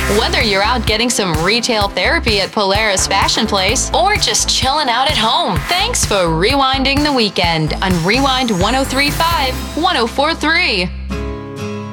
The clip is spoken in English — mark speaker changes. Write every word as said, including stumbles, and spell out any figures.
Speaker 1: Whether you're out getting some retail therapy at Polaris Fashion Place or just chilling out at home, thanks for rewinding the weekend on Rewind one oh three point five, one oh four point three.